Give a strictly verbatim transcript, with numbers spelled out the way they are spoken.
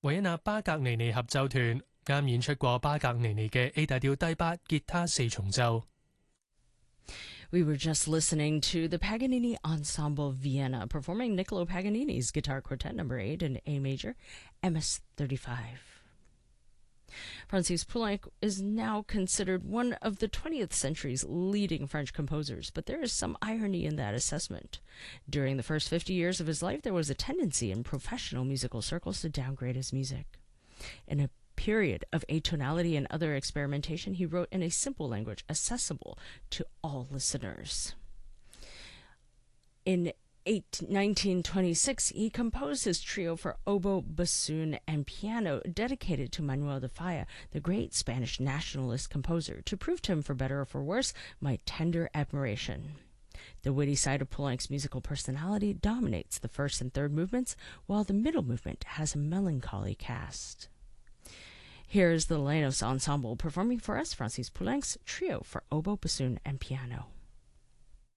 維也納巴格尼尼合奏團啱演出過巴格尼尼嘅 A 大調第八吉他四重奏。 We were just listening to the Paganini Ensemble Vienna performing Niccolo Paganini's Guitar Quartet Number eight in A Major, M S thirty-five. Francis Poulenc is now considered one of the twentieth century's leading French composers, but there is some irony in that assessment. During the first fifty years of his life, there was a tendency in professional musical circles to downgrade his music. In a period of atonality and other experimentation, he wrote in a simple language accessible to all listeners. In nineteen twenty-six, he composed his trio for oboe, bassoon, and piano, dedicated to Manuel de Falla, the great Spanish nationalist composer, to prove to him, for better or for worse, my tender admiration. The witty side of Poulenc's musical personality dominates the first and third movements, while the middle movement has a melancholy cast. Here is the Lenos Ensemble performing for us Francis Poulenc's trio for oboe, bassoon, and piano.